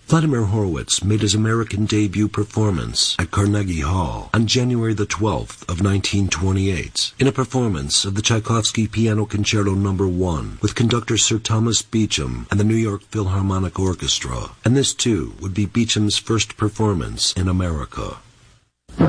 Vladimir Horowitz made his American debut performance at Carnegie Hall on January the 12th of 1928 in a performance of the Tchaikovsky Piano Concerto No. 1 with conductor Sir Thomas Beecham and the New York Philharmonic Orchestra. And this, too, would be Beecham's first performance in America.